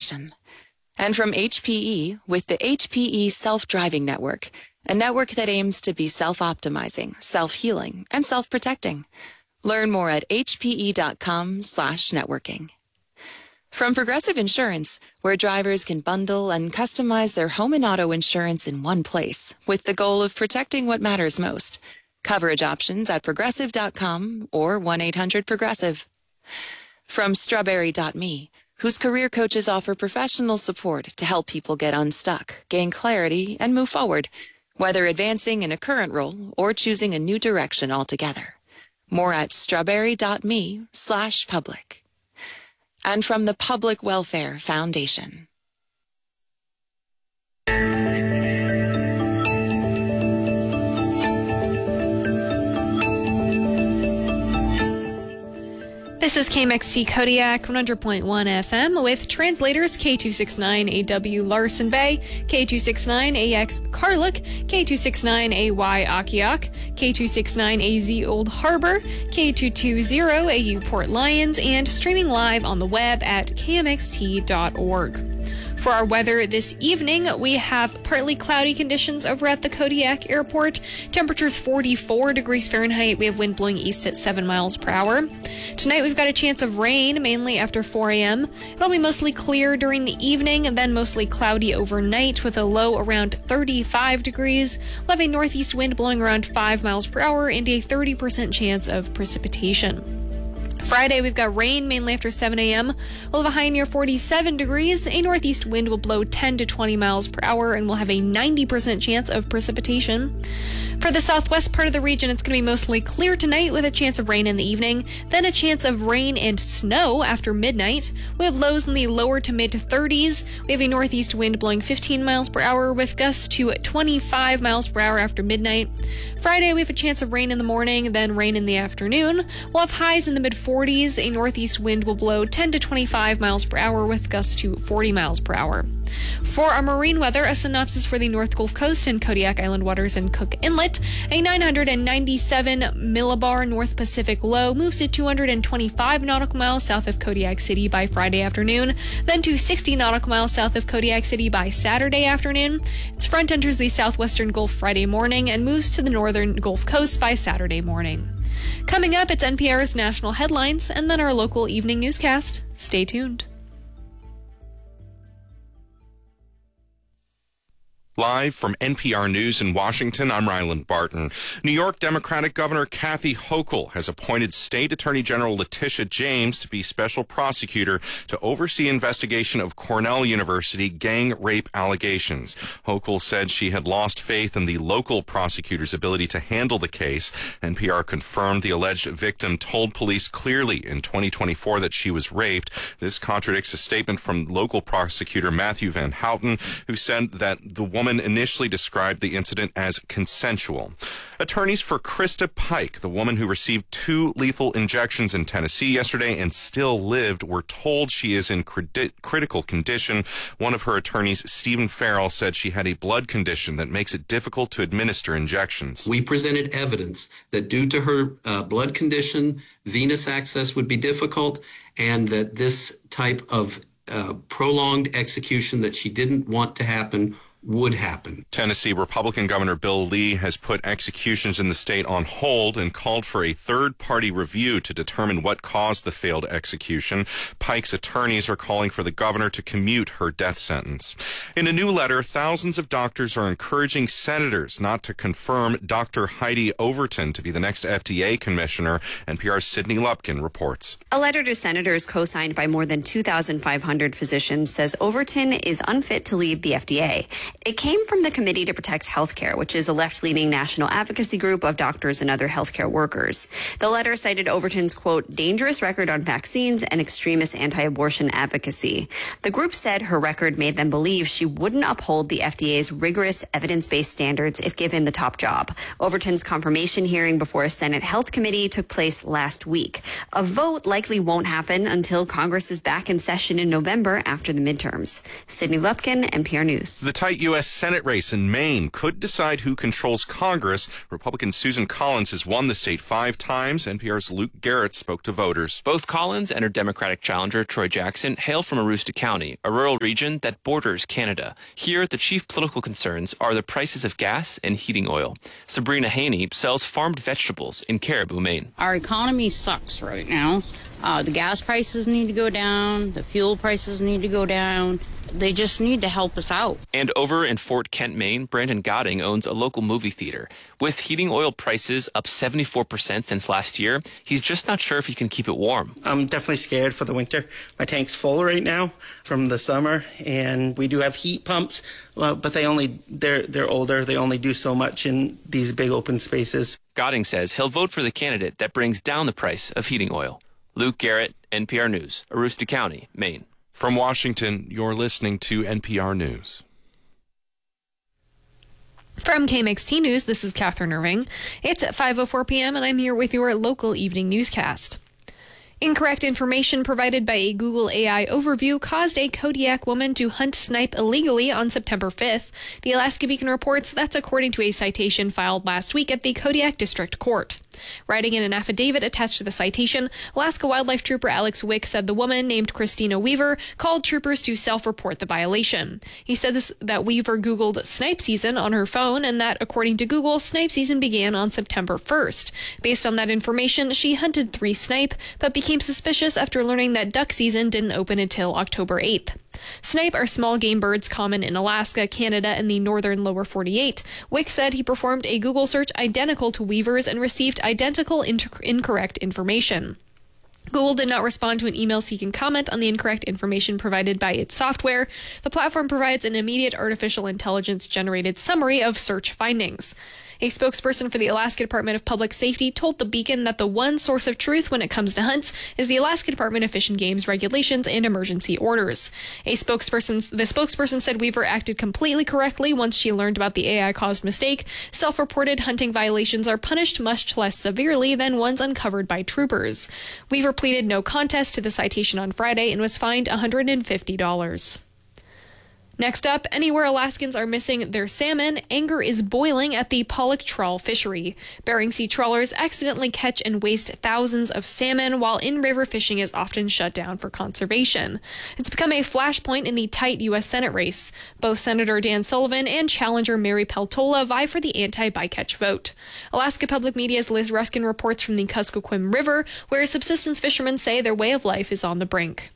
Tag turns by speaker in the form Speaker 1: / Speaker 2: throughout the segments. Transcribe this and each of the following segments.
Speaker 1: Foundation. And from HPE with the HPE Self-Driving Network, a network that aims to be self-optimizing, self-healing, and self-protecting. Learn more at hpe.com/networking. From Progressive Insurance, where drivers can bundle and customize their home and auto insurance in one place with the goal of protecting what matters most. Coverage options at progressive.com or 1-800-PROGRESSIVE. From Strawberry.me, whose career coaches offer professional support to help people get unstuck, gain clarity, and move forward, whether advancing in a current role or choosing a new direction altogether. More at strawberry.me/public. And from the Public Welfare Foundation.
Speaker 2: This is KMXT Kodiak 100.1 FM with translators K269AW Larson Bay, K269AX Karluk, K269AY Akiak, K269AZ Old Harbor, K220AU Port Lions, and streaming live on the web at kmxt.org. For our weather this evening, we have partly cloudy conditions over at the Kodiak Airport. Temperatures 44 degrees Fahrenheit. We have wind blowing east at 7 miles per hour. Tonight, we've got a chance of rain, mainly after 4 a.m. It'll be mostly clear during the evening, and then mostly cloudy overnight with a low around 35 degrees. We'll have a northeast wind blowing around 5 miles per hour and a 30% chance of precipitation. Friday, we've got rain mainly after 7 a.m. We'll have a high near 47 degrees. A northeast wind will blow 10 to 20 miles per hour, and we'll have a 90% chance of precipitation. For the southwest part of the region, it's going to be mostly clear tonight with a chance of rain in the evening, then a chance of rain and snow after midnight. We have lows in the lower to mid 30s. We have a northeast wind blowing 15 miles per hour with gusts to 25 miles per hour after midnight. Friday, we have a chance of rain in the morning, then rain in the afternoon. We'll have highs in the mid 40s. A northeast wind will blow 10 to 25 miles per hour with gusts to 40 miles per hour. For our marine weather, a synopsis for the North Gulf Coast and Kodiak Island waters and Cook Inlet. A 997 millibar North Pacific low moves to 225 nautical miles south of Kodiak City by Friday afternoon, then to 60 nautical miles south of Kodiak City by Saturday afternoon. Its front enters the southwestern Gulf Friday morning and moves to the northern Gulf Coast by Saturday morning. Coming up, it's NPR's national headlines and then our local evening newscast. Stay tuned.
Speaker 3: Live from NPR News in Washington, I'm Ryland Barton. New York Democratic Governor Kathy Hochul has appointed State Attorney General Letitia James to be special prosecutor to oversee investigation of Cornell University gang rape allegations. Hochul said she had lost faith in the local prosecutor's ability to handle the case. NPR confirmed the alleged victim told police clearly in 2024 that she was raped. This contradicts a statement from local prosecutor Matthew Van Houten, who said that the woman initially described the incident as consensual. Attorneys for Krista Pike, the woman who received 2 lethal injections in Tennessee yesterday and still lived, were told she is in critical condition. One of her attorneys, Stephen Farrell, said she had a blood condition that makes it difficult to administer injections.
Speaker 4: We presented evidence that due to her blood condition, venous access would be difficult, and that this type of prolonged execution that she didn't want to happen would happen.
Speaker 3: Tennessee Republican Governor Bill Lee has put executions in the state on hold and called for a third-party review to determine what caused the failed execution. Pike's attorneys are calling for the governor to commute her death sentence. In a new letter, thousands of doctors are encouraging senators not to confirm Dr. Heidi Overton to be the next FDA commissioner. NPR's Sydney Lupkin reports.
Speaker 5: A letter to senators co-signed by more than 2,500 physicians says Overton is unfit to lead the FDA. It came from the Committee to Protect Healthcare, which is a left-leaning national advocacy group of doctors and other healthcare workers. The letter cited Overton's, quote, dangerous record on vaccines and extremist anti-abortion advocacy. The group said her record made them believe she wouldn't uphold the FDA's rigorous evidence-based standards if given the top job. Overton's confirmation hearing before a Senate Health Committee took place last week. A vote likely won't happen until Congress is back in session in November after the midterms. Sydney Lupkin, NPR News.
Speaker 3: The tight tight U.S. Senate race in Maine could decide who controls Congress. Republican Susan Collins has won the state 5 times. NPR's Luke Garrett spoke to voters.
Speaker 6: Both Collins and her Democratic challenger, Troy Jackson, hail from Aroostook County, a rural region that borders Canada. Here, the chief political concerns are the prices of gas and heating oil. Sabrina Haney sells farmed vegetables in Caribou, Maine.
Speaker 7: Our economy sucks right now. The gas prices need to go down. The fuel prices need to go down. They just need to help us out.
Speaker 6: And over in Fort Kent, Maine, Brandon Godding owns a local movie theater. With heating oil prices up 74% since last year, he's just not sure if he can keep it warm.
Speaker 8: I'm definitely scared for the winter. My tank's full right now from the summer, and we do have heat pumps, but they're older. They only do so much in these big open spaces.
Speaker 6: Godding says he'll vote for the candidate that brings down the price of heating oil. Luke Garrett, NPR News, Aroostook County, Maine.
Speaker 3: From Washington, you're listening to NPR News.
Speaker 2: From KMXT News, this is Catherine Irving. It's at 5:04 p.m. and I'm here with your local evening newscast. Incorrect information provided by a Google AI overview caused a Kodiak woman to hunt snipe illegally on September 5th. The Alaska Beacon reports that's according to a citation filed last week at the Kodiak District Court. Writing in an affidavit attached to the citation, Alaska Wildlife Trooper Alex Wick said the woman, named Christina Weaver, called troopers to self-report the violation. He said that Weaver Googled snipe season on her phone and that, according to Google, snipe season began on September 1st. Based on that information, she hunted 3 snipe, but became suspicious after learning that duck season didn't open until October 8th. Snipe are small game birds common in Alaska, Canada, and the northern lower 48. Wick said he performed a Google search identical to Weaver's and received identical incorrect information. Google did not respond to an email seeking comment on the incorrect information provided by its software. The platform provides an immediate artificial intelligence-generated summary of search findings. A spokesperson for the Alaska Department of Public Safety told the Beacon that the one source of truth when it comes to hunts is the Alaska Department of Fish and Game's regulations and emergency orders. The spokesperson said Weaver acted completely correctly once she learned about the AI-caused mistake. Self-reported hunting violations are punished much less severely than ones uncovered by troopers. Weaver pleaded no contest to the citation on Friday and was fined $150. Next up, anywhere Alaskans are missing their salmon, anger is boiling at the Pollock trawl fishery. Bering Sea trawlers accidentally catch and waste thousands of salmon, while in-river fishing is often shut down for conservation. It's become a flashpoint in the tight U.S. Senate race. Both Senator Dan Sullivan and challenger Mary Peltola vie for the anti-bycatch vote. Alaska Public Media's Liz Ruskin reports from the Kuskokwim River, where subsistence fishermen say their way of life is on the brink.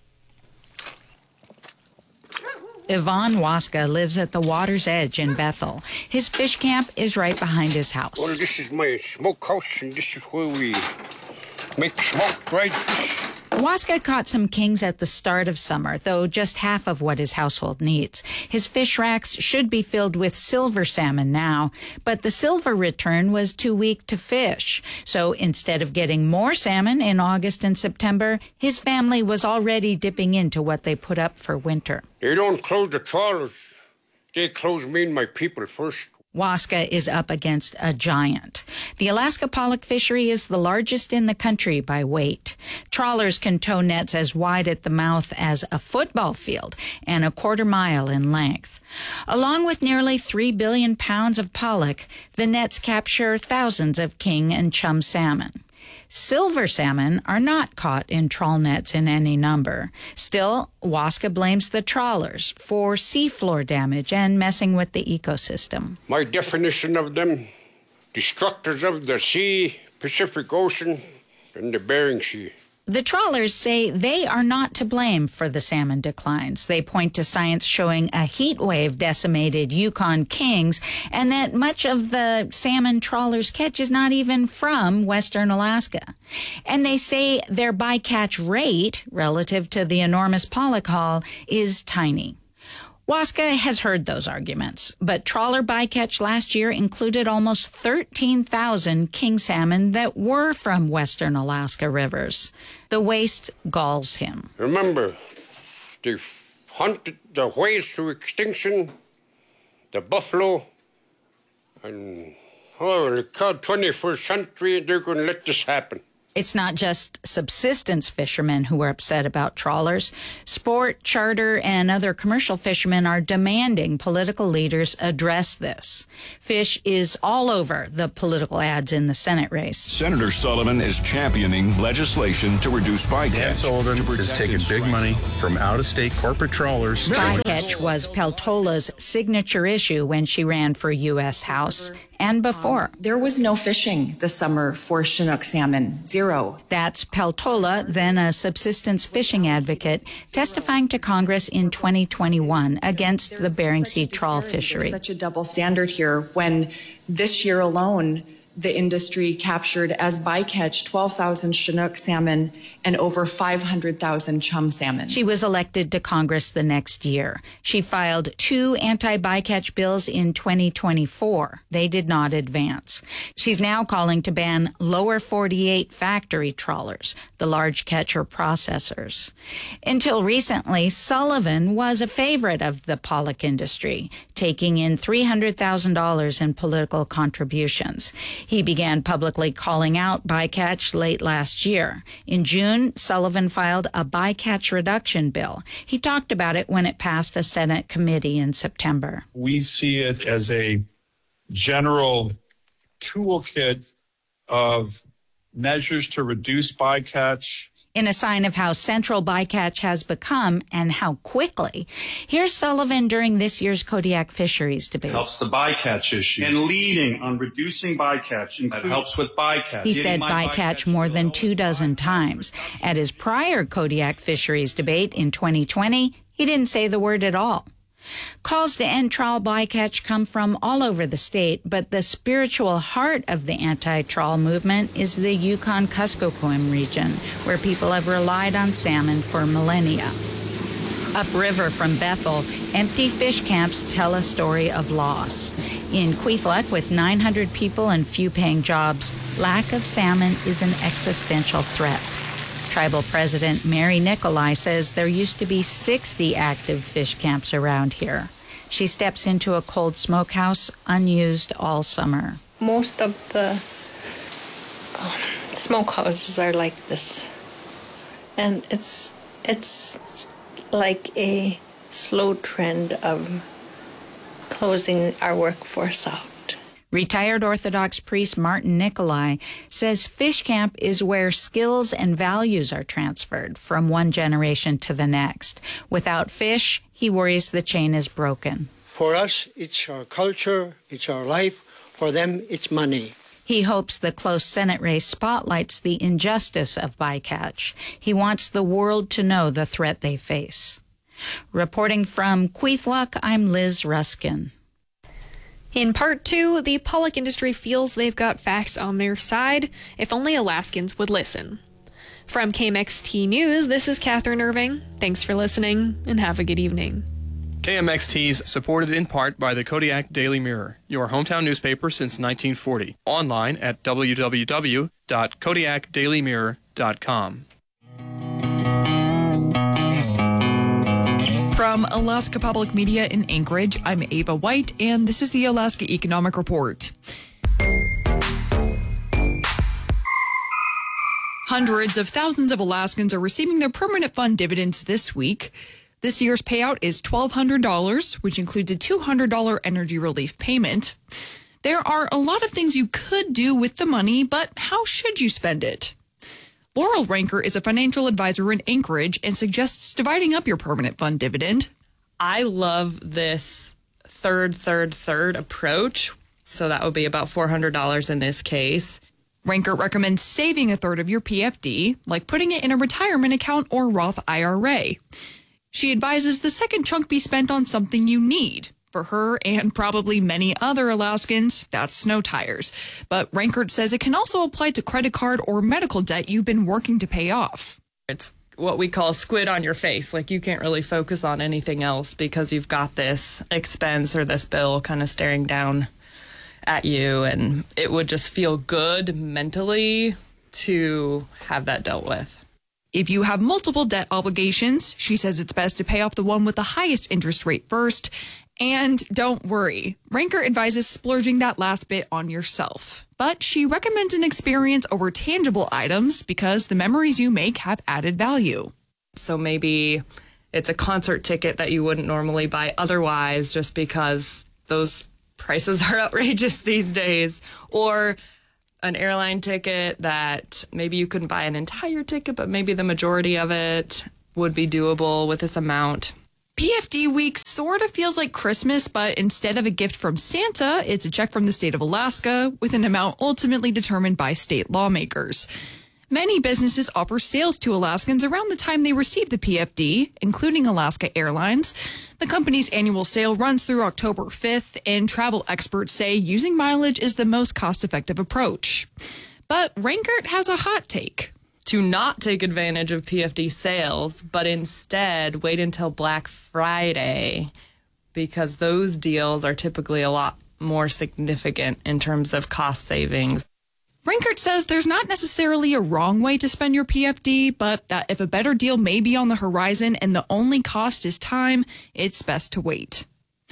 Speaker 9: Ivan Waska lives at the water's edge in Bethel. His fish camp is right behind his house.
Speaker 10: Well, this is my smokehouse, and this is where we make smoked dried fish.
Speaker 9: Waska caught some kings at the start of summer, though just half of what his household needs. His fish racks should be filled with silver salmon now, but the silver return was too weak to fish. So instead of getting more salmon in August and September, his family was already dipping into what they put up for winter.
Speaker 10: They don't close the trawlers. They close me and my people first.
Speaker 9: Waska is up against a giant. The Alaska pollock fishery is the largest in the country by weight. Trawlers can tow nets as wide at the mouth as a football field and a quarter-mile in length. Along with nearly 3 billion pounds of pollock, the nets capture thousands of king and chum salmon. Silver salmon are not caught in trawl nets in any number. Still, Waska blames the trawlers for seafloor damage and messing with the ecosystem.
Speaker 10: My definition of them, destructors of the sea, Pacific Ocean, and the Bering Sea.
Speaker 9: The trawlers say they are not to blame for the salmon declines. They point to science showing a heat wave decimated Yukon kings and that much of the salmon trawlers catch is not even from Western Alaska. And they say their bycatch rate, relative to the enormous pollock haul, is tiny. Waska has heard those arguments, but trawler bycatch last year included almost 13,000 king salmon that were from Western Alaska rivers. The waste galls him.
Speaker 10: Remember, they hunted the whales to extinction, the buffalo, and the 21st century, they're going to let this happen.
Speaker 9: It's not just subsistence fishermen who are upset about trawlers. Sport, charter, and other commercial fishermen are demanding political leaders address this. Fish is all over the political ads in the Senate race.
Speaker 11: Senator Sullivan is championing legislation to reduce bycatch.
Speaker 12: Dan Sullivan is taking big money from out-of-state corporate trawlers.
Speaker 9: Bycatch was Peltola's signature issue when she ran for U.S. House. And before.
Speaker 13: There was no fishing this summer for Chinook salmon. Zero.
Speaker 9: That's Peltola, then a subsistence fishing advocate, testifying to Congress in 2021 against the Bering Sea trawl fishery.
Speaker 13: There's such a double standard here when this year alone, the industry captured as bycatch 12,000 Chinook salmon and over 500,000 chum salmon.
Speaker 9: She was elected to Congress the next year. She filed 2 anti-bycatch bills in 2024. They did not advance. She's now calling to ban lower 48 factory trawlers, the large catcher processors. Until recently, Sullivan was a favorite of the pollock industry, taking in $300,000 in political contributions. He began publicly calling out bycatch late last year. In June, Sullivan filed a bycatch reduction bill. He talked about it when it passed a Senate committee in September.
Speaker 14: We see it as a general toolkit of measures to reduce bycatch.
Speaker 9: In a sign of how central bycatch has become and how quickly, here's Sullivan during this year's Kodiak fisheries debate.
Speaker 15: Helps the bycatch issue. And leading on reducing bycatch. That helps with bycatch.
Speaker 9: He said bycatch more than 24 times. At his prior Kodiak fisheries debate in 2020, he didn't say the word at all. Calls to end trawl bycatch come from all over the state, but the spiritual heart of the anti-trawl movement is the Yukon-Kuskokwim region, where people have relied on salmon for millennia. Upriver from Bethel, empty fish camps tell a story of loss. In Kwethluk, with 900 people and few paying jobs, lack of salmon is an existential threat. Tribal President Mary Nicolai says there used to be 60 active fish camps around here. She steps into a cold smokehouse unused all summer.
Speaker 16: Most of the smokehouses are like this. And it's like a slow trend of closing our workforce out.
Speaker 9: Retired Orthodox priest Martin Nicolai says fish camp is where skills and values are transferred from one generation to the next. Without fish, he worries the chain is broken.
Speaker 17: For us, it's our culture, it's our life. For them, it's money.
Speaker 9: He hopes the close Senate race spotlights the injustice of bycatch. He wants the world to know the threat they face. Reporting from Kwethluk, I'm Liz Ruskin.
Speaker 2: In part 2, the pollock industry feels they've got facts on their side if only Alaskans would listen. From KMXT News, this is Catherine Irving. Thanks for listening and have a good evening.
Speaker 18: KMXT's supported in part by the Kodiak Daily Mirror, your hometown newspaper since 1940. Online at www.kodiakdailymirror.com.
Speaker 19: From Alaska Public Media in Anchorage, I'm Ava White, and this is the Alaska Economic Report. Hundreds of thousands of Alaskans are receiving their permanent fund dividends this week. This year's payout is $1,200, which includes a $200 energy relief payment. There are a lot of things you could do with the money, but how should you spend it? Laurel Ranker is a financial advisor in Anchorage and suggests dividing up your permanent fund dividend.
Speaker 20: I love this third approach. So that would be about $400 in this case.
Speaker 19: Ranker recommends saving a third of your PFD, like putting it in a retirement account or Roth IRA. She advises the second chunk be spent on something you need. For her and probably many other Alaskans, that's snow tires. But Rankert says it can also apply to credit card or medical debt you've been working to pay off.
Speaker 20: It's what we call squid on your face. Like you can't really focus on anything else because you've got this expense or this bill kind of staring down at you. And it would just feel good mentally to have that dealt with.
Speaker 19: If you have multiple debt obligations, she says it's best to pay off the one with the highest interest rate first And don't worry, Rankert advises splurging that last bit on yourself. But she recommends an experience over tangible items because the memories you make have added value.
Speaker 20: So maybe it's a concert ticket that you wouldn't normally buy otherwise just because those prices are outrageous these days. Or an airline ticket that maybe you couldn't buy an entire ticket, but maybe the majority of it would be doable with this amount.
Speaker 19: PFD week sort of feels like Christmas, but instead of a gift from Santa, it's a check from the state of Alaska with an amount ultimately determined by state lawmakers. Many businesses offer sales to Alaskans around the time they receive the PFD, including Alaska Airlines. The company's annual sale runs through October 5th, and travel experts say using mileage is the most cost-effective approach. But Rankert has a hot take.
Speaker 20: To not take advantage of PFD sales, but instead wait until Black Friday, because those deals are typically a lot more significant in terms of cost savings.
Speaker 19: Rankert says there's not necessarily a wrong way to spend your PFD, but that if a better deal may be on the horizon and the only cost is time, it's best to wait.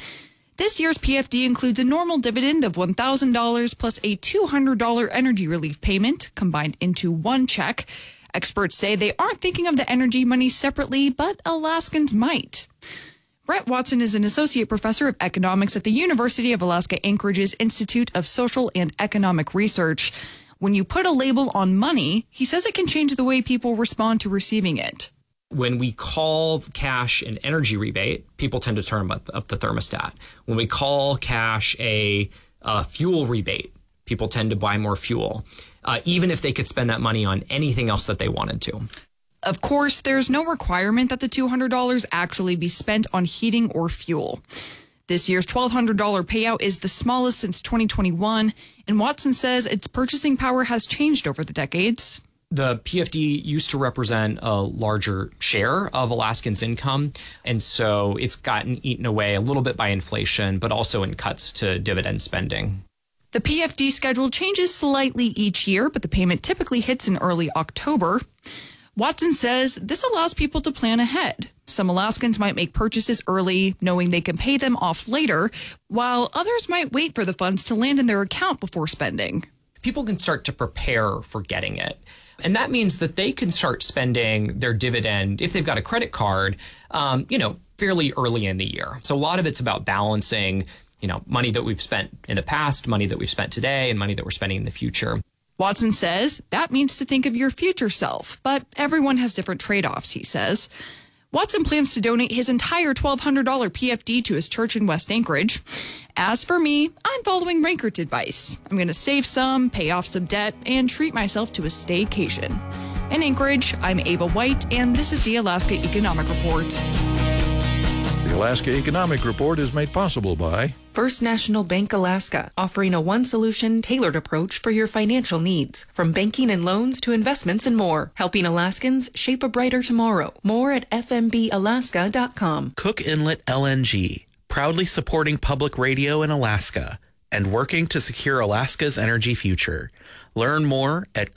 Speaker 19: This year's PFD includes a normal dividend of $1,000 plus a $200 energy relief payment combined into one check. Experts say they aren't thinking of the energy money separately, but Alaskans might. Brett Watson is an associate professor of economics at the University of Alaska Anchorage's Institute of Social and Economic Research. When you put a label on money, he says it can change the way people respond to receiving it.
Speaker 21: When we call cash an energy rebate, people tend to turn up the thermostat. When we call cash a fuel rebate, people tend to buy more fuel, even if they could spend that money on anything else that they wanted to.
Speaker 19: Of course, there's no requirement that the $200 actually be spent on heating or fuel. This year's $1,200 payout is the smallest since 2021, and Watson says its purchasing power has changed over the decades.
Speaker 21: The PFD used to represent a larger share of Alaskans' income, and so it's gotten eaten away a little bit by inflation, but also in cuts to dividend spending.
Speaker 19: The PFD schedule changes slightly each year, but the payment typically hits in early October. Watson says this allows people to plan ahead. Some Alaskans might make purchases early, knowing they can pay them off later, while others might wait for the funds to land in their account before spending.
Speaker 21: People can start to prepare for getting it. And that means that they can start spending their dividend, if they've got a credit card, fairly early in the year. So a lot of it's about balancing, money that we've spent in the past, money that we've spent today, and money that we're spending in the future.
Speaker 19: Watson says that means to think of your future self, but everyone has different trade-offs, he says. Watson plans to donate his entire $1,200 PFD to his church in West Anchorage. As for me, I'm following Rankert's advice. I'm going to save some, pay off some debt, and treat myself to a staycation. In Anchorage, I'm Ava White, and this is the Alaska Economic Report.
Speaker 11: The Alaska Economic Report is made possible by
Speaker 22: First National Bank Alaska, offering a one-solution, tailored approach for your financial needs. From banking and loans to investments and more, helping Alaskans shape a brighter tomorrow. More at fmbalaska.com.
Speaker 23: Cook Inlet LNG, proudly supporting public radio in Alaska and working to secure Alaska's energy future. Learn more at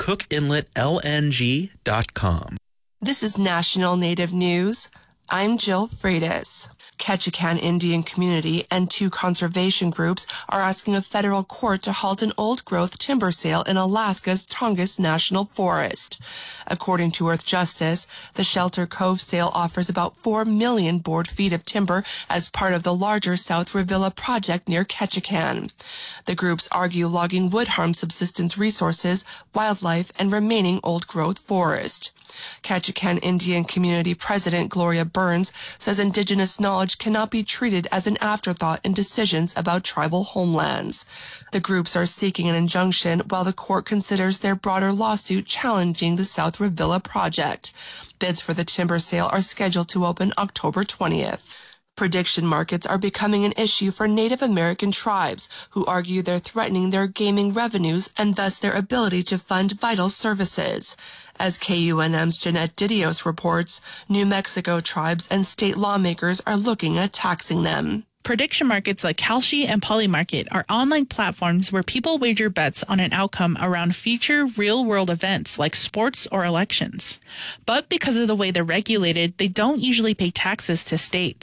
Speaker 23: cookinletlng.com.
Speaker 24: This is National Native News. I'm Jill Freitas. Ketchikan Indian Community and 2 conservation groups are asking a federal court to halt an old-growth timber sale in Alaska's Tongass National Forest. According to Earth Justice, the Shelter Cove sale offers about 4 million board feet of timber as part of the larger South Revilla project near Ketchikan. The groups argue logging would harm subsistence resources, wildlife, and remaining old-growth forest. Ketchikan Indian Community President Gloria Burns says Indigenous knowledge cannot be treated as an afterthought in decisions about tribal homelands. The groups are seeking an injunction while the court considers their broader lawsuit challenging the South Revilla project. Bids for the timber sale are scheduled to open October 20th. Prediction markets are becoming an issue for Native American tribes who argue they're threatening their gaming revenues and thus their ability to fund vital services. As KUNM's Jeanette Didios reports, New Mexico tribes and state lawmakers are looking at taxing them.
Speaker 25: Prediction markets like Kalshi and Polymarket are online platforms where people wager bets on an outcome around future real-world events like sports or elections. But because of the way they're regulated, they don't usually pay taxes to states.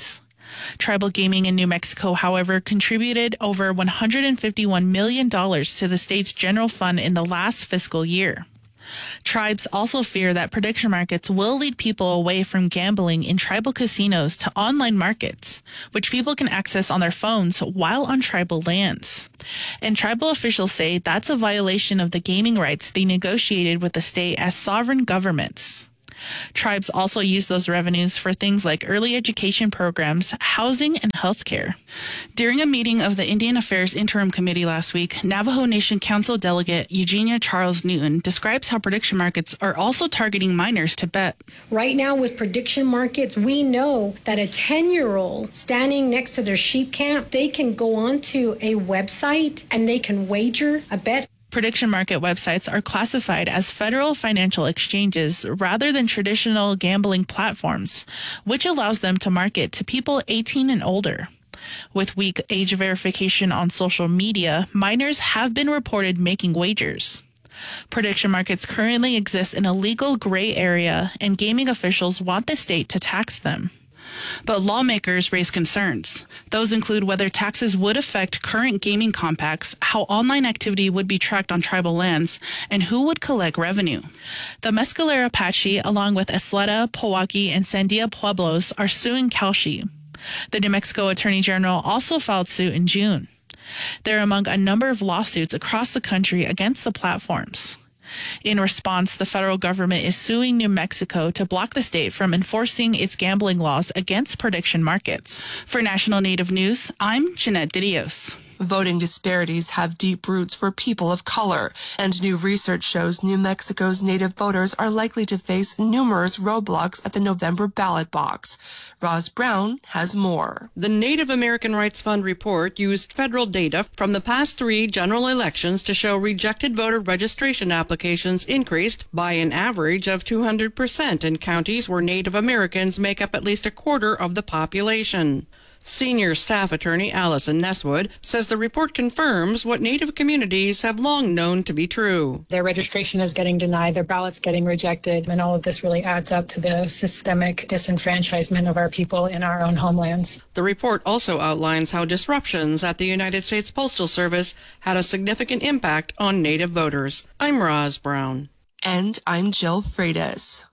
Speaker 25: Tribal gaming in New Mexico, however, contributed over $151 million to the state's general fund in the last fiscal year. Tribes also fear that prediction markets will lead people away from gambling in tribal casinos to online markets, which people can access on their phones while on tribal lands. And tribal officials say that's a violation of the gaming rights they negotiated with the state as sovereign governments. Tribes also use those revenues for things like early education programs, housing, and healthcare. During a meeting of the Indian Affairs Interim Committee last week, Navajo Nation Council Delegate Eugenia Charles Newton describes how prediction markets are also targeting minors to bet.
Speaker 1: Right now with prediction markets, we know that a 10-year-old standing next to their sheep camp, they can go onto a website and they can wager a bet.
Speaker 25: Prediction market websites are classified as federal financial exchanges rather than traditional gambling platforms, which allows them to market to people 18 and older. With weak age verification on social media, minors have been reported making wagers. Prediction markets currently exist in a legal gray area, and gaming officials want the state to tax them. But lawmakers raise concerns. Those include whether taxes would affect current gaming compacts, how online activity would be tracked on tribal lands, and who would collect revenue. The Mescalero Apache, along with Isleta, Powahki, and Sandia Pueblos, are suing Kalshi. The New Mexico Attorney General also filed suit in June. They're among a number of lawsuits across the country against the platforms. In response, the federal government is suing New Mexico to block the state from enforcing its gambling laws against prediction markets. For National Native News, I'm Jeanette Didios.
Speaker 24: Voting disparities have deep roots for people of color, and new research shows New Mexico's Native voters are likely to face numerous roadblocks at the November ballot box. Roz Brown has more.
Speaker 4: The Native American Rights Fund report used federal data from the past 3 general elections to show rejected voter registration applications increased by an average of 200% in counties where Native Americans make up at least a quarter of the population. Senior staff attorney Allison Nesswood says the report confirms what Native communities have long known to be true.
Speaker 5: Their registration is getting denied, their ballots getting rejected, and all of this really adds up to the systemic disenfranchisement of our people in our own homelands.
Speaker 4: The report also outlines how disruptions at the United States Postal Service had a significant impact on Native voters. I'm Roz Brown.
Speaker 24: And I'm Jill Freitas.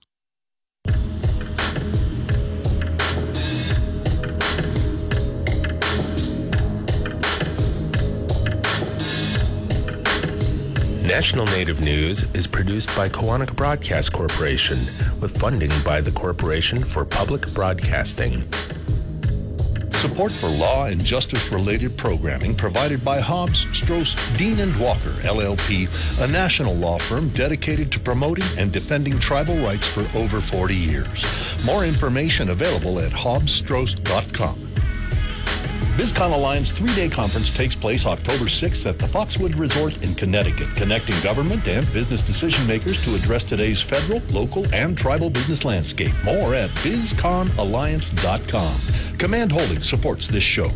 Speaker 7: National Native News is produced by Koahnic Broadcast Corporation with funding by the Corporation for Public Broadcasting.
Speaker 8: Support for law and justice-related programming provided by Hobbs, Strauss, Dean & Walker, LLP, a national law firm dedicated to promoting and defending tribal rights for over 40 years. More information available at hobbsstrauss.com. BizCon Alliance 3-day conference takes place October 6th at the Foxwood Resort in Connecticut, connecting government and business decision makers to address today's federal, local, and tribal business landscape. More at bizconalliance.com. Command Holdings supports this show.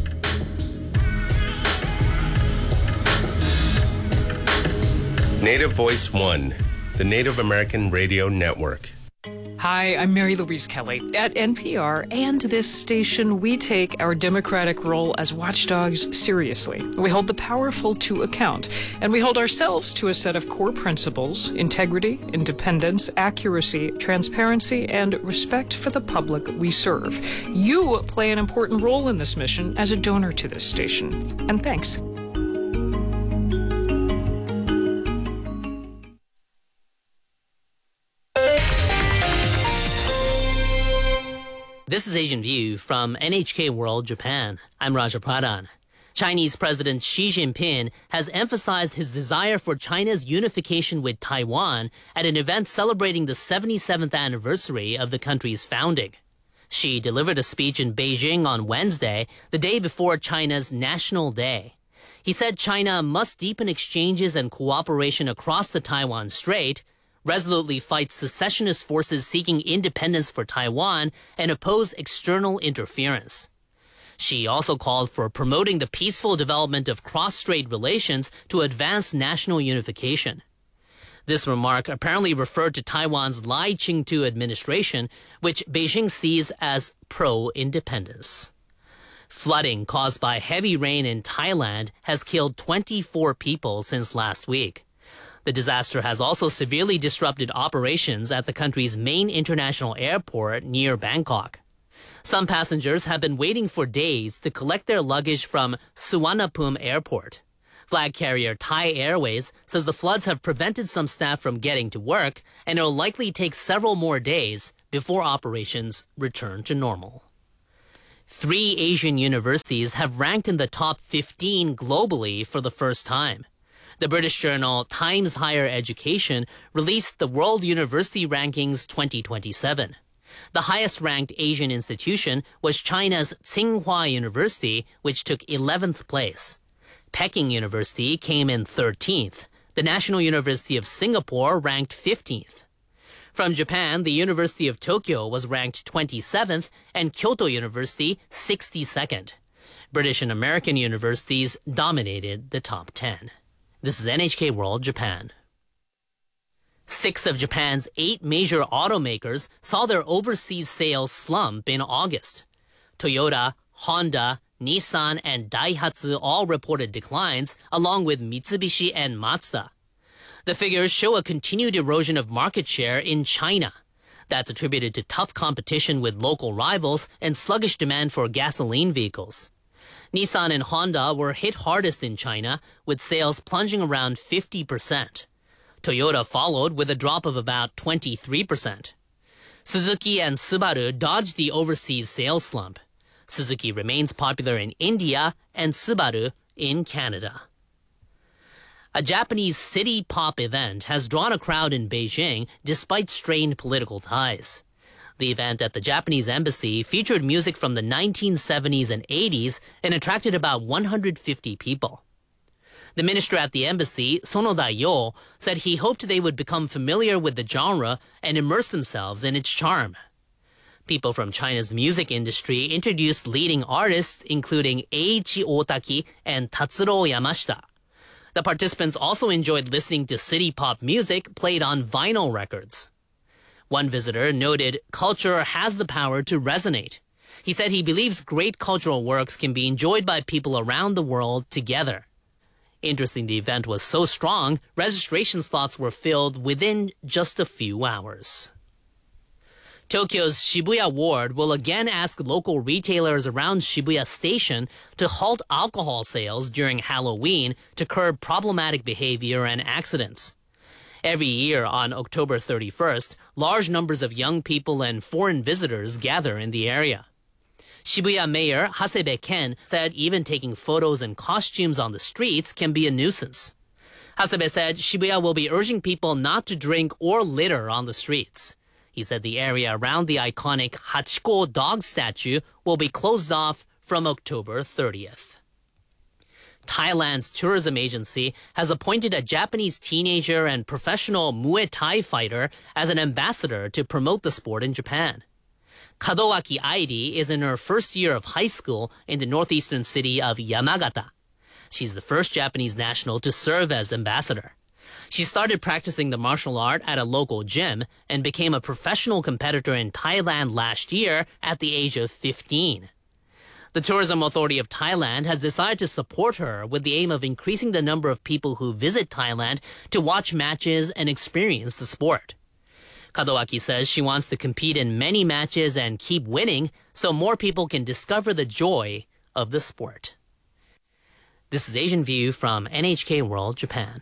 Speaker 7: Native Voice One, the Native American Radio Network.
Speaker 26: Hi, I'm Mary Louise Kelly. At NPR and this station, we take our democratic role as watchdogs seriously. We hold the powerful to account, and we hold ourselves to a set of core principles: integrity, independence, accuracy, transparency, and respect for the public we serve. You play an important role in this mission as a donor to this station, and thanks.
Speaker 27: This is Asian View from NHK World Japan. I'm Raja Pradhan. Chinese President Xi Jinping has emphasized his desire for China's unification with Taiwan at an event celebrating the 77th anniversary of the country's founding. Xi delivered a speech in Beijing on Wednesday, the day before China's National Day. He said China must deepen exchanges and cooperation across the Taiwan Strait, resolutely fight secessionist forces seeking independence for Taiwan, and oppose external interference. Xi also called for promoting the peaceful development of cross-strait relations to advance national unification. This remark apparently referred to Taiwan's Lai Ching-tu administration, which Beijing sees as pro-independence. Flooding caused by heavy rain in Thailand has killed 24 people since last week. The disaster has also severely disrupted operations at the country's main international airport near Bangkok. Some passengers have been waiting for days to collect their luggage from Suvarnabhumi Airport. Flag carrier Thai Airways says the floods have prevented some staff from getting to work, and it will likely take several more days before operations return to normal. 3 Asian universities have ranked in the top 15 globally for the first time. The British journal Times Higher Education released the World University Rankings 2027. The highest-ranked Asian institution was China's Tsinghua University, which took 11th place. Peking University came in 13th. The National University of Singapore ranked 15th. From Japan, the University of Tokyo was ranked 27th and Kyoto University 62nd. British and American universities dominated the top 10. This is NHK World Japan. 6 of Japan's 8 major automakers saw their overseas sales slump in August. Toyota, Honda, Nissan, and Daihatsu all reported declines, along with Mitsubishi and Mazda. The figures show a continued erosion of market share in China. That's attributed to tough competition with local rivals and sluggish demand for gasoline vehicles. Nissan and Honda were hit hardest in China, with sales plunging around 50%. Toyota followed with a drop of about 23%. Suzuki and Subaru dodged the overseas sales slump. Suzuki remains popular in India and Subaru in Canada. A Japanese city pop event has drawn a crowd in Beijing despite strained political ties. The event at the Japanese embassy featured music from the 1970s and 80s and attracted about 150 people. The minister at the embassy, Sonoda Yo, said he hoped they would become familiar with the genre and immerse themselves in its charm. People from China's music industry introduced leading artists including Eiichi Otaki and Tatsuro Yamashita. The participants also enjoyed listening to city pop music played on vinyl records. One visitor noted culture has the power to resonate. He said he believes great cultural works can be enjoyed by people around the world together. Interesting, the event was so strong, registration slots were filled within just a few hours. Tokyo's Shibuya ward will again ask local retailers around Shibuya Station to halt alcohol sales during Halloween to curb problematic behavior and accidents. Every year on October 31st, large numbers of young people and foreign visitors gather in the area. Shibuya Mayor Hasebe Ken said even taking photos and costumes on the streets can be a nuisance. Hasebe said Shibuya will be urging people not to drink or litter on the streets. He said the area around the iconic Hachiko dog statue will be closed off from October 30th. Thailand's tourism agency has appointed a Japanese teenager and professional Muay Thai fighter as an ambassador to promote the sport in Japan. Kadowaki Airi is in her first year of high school in the northeastern city of Yamagata. She's the first Japanese national to serve as ambassador. She started practicing the martial art at a local gym and became a professional competitor in Thailand last year at the age of 15. The Tourism Authority of Thailand has decided to support her with the aim of increasing the number of people who visit Thailand to watch matches and experience the sport. Kadowaki says she wants to compete in many matches and keep winning so more people can discover the joy of the sport. This is Asian View from NHK World Japan.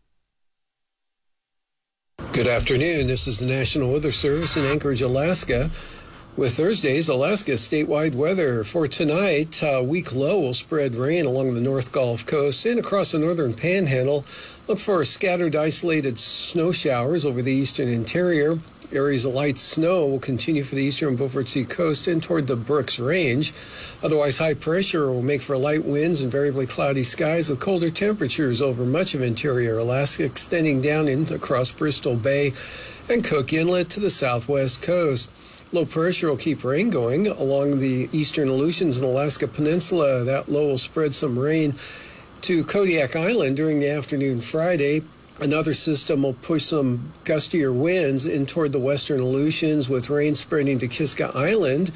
Speaker 3: Good afternoon. This is the National Weather Service in Anchorage, Alaska. With Thursday's Alaska statewide weather for tonight, weak low will spread rain along the North Gulf Coast and across the northern panhandle. Look for scattered isolated snow showers over the eastern interior. Areas of light snow will continue for the eastern Beaufort Sea coast and toward the Brooks Range. Otherwise, high pressure will make for light winds and variably cloudy skies with colder temperatures over much of interior Alaska, extending down across Bristol Bay and Cook Inlet to the southwest coast. Low pressure will keep rain going along the eastern Aleutians and Alaska Peninsula. That low will spread some rain to Kodiak Island during the afternoon Friday. Another system will push some gustier winds in toward the western Aleutians with rain spreading to Kiska Island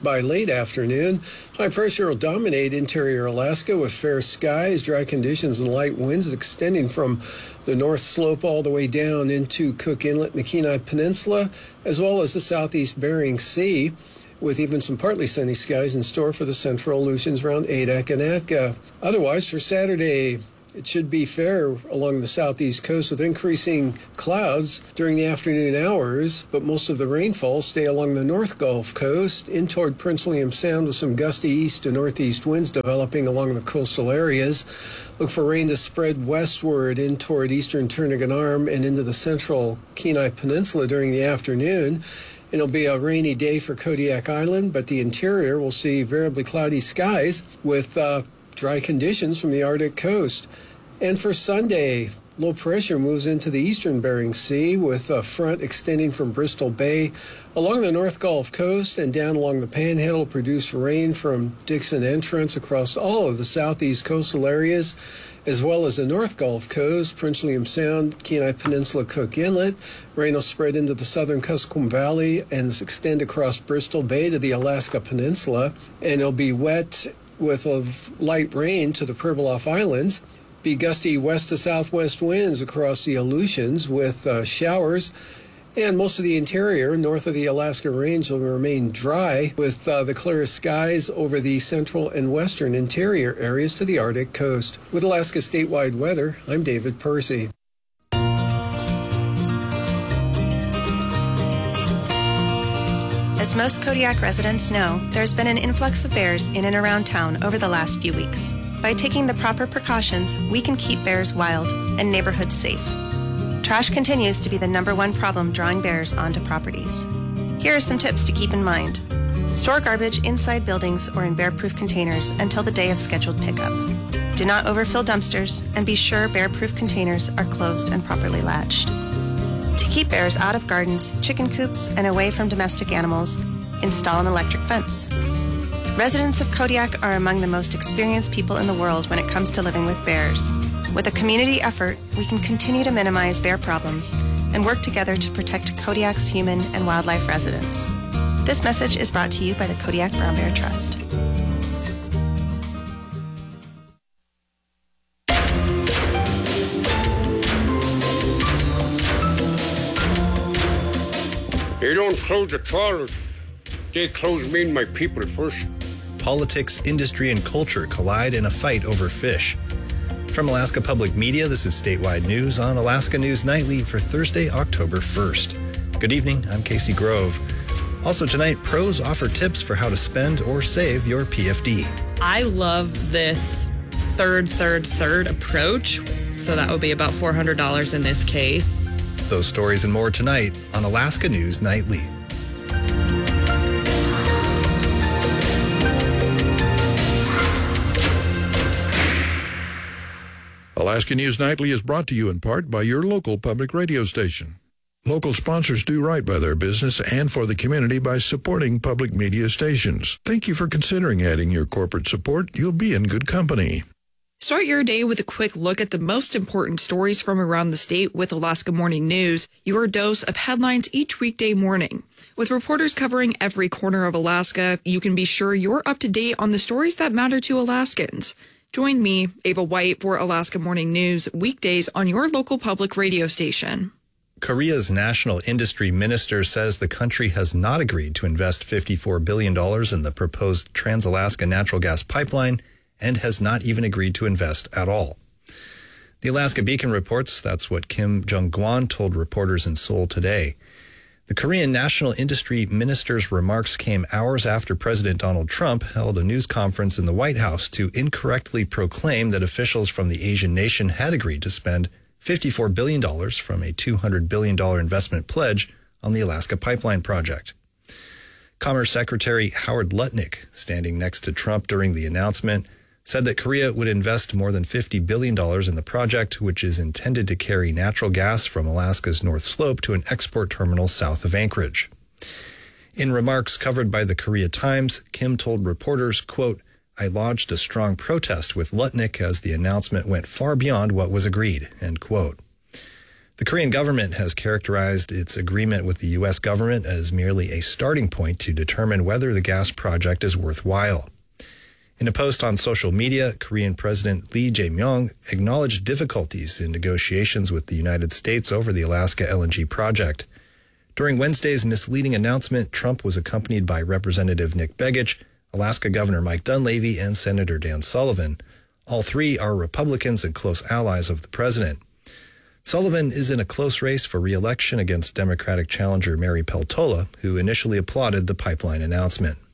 Speaker 3: by late afternoon. High pressure will dominate interior Alaska with fair skies, dry conditions, and light winds extending from the North Slope all the way down into Cook Inlet and the Kenai Peninsula, as well as the southeast Bering Sea, with even some partly sunny skies in store for the central Aleutians around Adak and Atka. Otherwise, for Saturday, it should be fair along the southeast coast with increasing clouds during the afternoon hours, but most of the rainfall stay along the North Gulf Coast in toward Prince William Sound with some gusty east to northeast winds developing along the coastal areas. Look for rain to spread westward in toward eastern Turnagain Arm and into the central Kenai Peninsula during the afternoon. It'll be a rainy day for Kodiak Island, but the interior will see variably cloudy skies with dry conditions from the Arctic coast. And for Sunday, low pressure moves into the eastern Bering Sea with a front extending from Bristol Bay along the North Gulf Coast and down along the Panhandle, produce rain from Dixon Entrance across all of the southeast coastal areas, as well as the North Gulf Coast, Prince William Sound, Kenai Peninsula, Cook Inlet. Rain will spread into the southern Kuskokwim Valley and extend across Bristol Bay to the Alaska Peninsula, and it'll be wet with light rain to the Pribilof Islands. Be gusty west to southwest winds across the Aleutians with showers, and most of the interior north of the Alaska Range will remain dry with the clearest skies over the central and western interior areas to the Arctic coast. With Alaska statewide weather, I'm David Percy.
Speaker 6: As most Kodiak residents know, there's been an influx of bears in and around town over the last few weeks. By taking the proper precautions, we can keep bears wild and neighborhoods safe. Trash continues to be the #1 problem drawing bears onto properties. Here are some tips to keep in mind. Store garbage inside buildings or in bear-proof containers until the day of scheduled pickup. Do not overfill dumpsters, and be sure bear-proof containers are closed and properly latched. To keep bears out of gardens, chicken coops, and away from domestic animals, install an electric fence. Residents of Kodiak are among the most experienced people in the world when it comes to living with bears. With a community effort, we can continue to minimize bear problems and work together to protect Kodiak's human and wildlife residents. This message is brought to you by the Kodiak Brown Bear Trust.
Speaker 10: They don't close the trawlers. They close me and my people first.
Speaker 12: Politics, industry, and culture collide in a fight over fish. From Alaska Public Media, this is Statewide News on Alaska News Nightly for Thursday, October 1st. Good evening, I'm Casey Grove. Also tonight, pros offer tips for how to spend or save your PFD.
Speaker 20: I love this third approach. So that would be about $400 in this case.
Speaker 12: Those stories and more tonight on Alaska News Nightly.
Speaker 11: Alaska News Nightly is brought to you in part by your local public radio station. Local sponsors do right by their business and for the community by supporting public media stations. Thank you for considering adding your corporate support. You'll be in good company.
Speaker 19: Start your day with a quick look at the most important stories from around the state with Alaska Morning News, your dose of headlines each weekday morning. With reporters covering every corner of Alaska, you can be sure you're up to date on the stories that matter to Alaskans. Join me, Ava White, for Alaska Morning News, weekdays on your local public radio station.
Speaker 12: Korea's national industry minister says the country has not agreed to invest $54 billion in the proposed Trans-Alaska natural gas pipeline and has not even agreed to invest at all. The Alaska Beacon reports that's what Kim Jong-kwon told reporters in Seoul today. The Korean national industry minister's remarks came hours after President Donald Trump held a news conference in the White House to incorrectly proclaim that officials from the Asian nation had agreed to spend $54 billion from a $200 billion investment pledge on the Alaska pipeline project. Commerce Secretary Howard Lutnick, standing next to Trump during the announcement, said that Korea would invest more than $50 billion in the project, which is intended to carry natural gas from Alaska's North Slope to an export terminal south of Anchorage. In remarks covered by the Korea Times, Kim told reporters, quote, "I lodged a strong protest with Lutnick as the announcement went far beyond what was agreed," end quote. The Korean government has characterized its agreement with the U.S. government as merely a starting point to determine whether the gas project is worthwhile. In a post on social media, Korean President Lee Jae-myung acknowledged difficulties in negotiations with the United States over the Alaska LNG project. During Wednesday's misleading announcement, Trump was accompanied by Representative Nick Begich, Alaska Governor Mike Dunleavy, and Senator Dan Sullivan. All three are Republicans and close allies of the president. Sullivan is in a close race for re-election against Democratic challenger Mary Peltola, who initially applauded the pipeline announcement.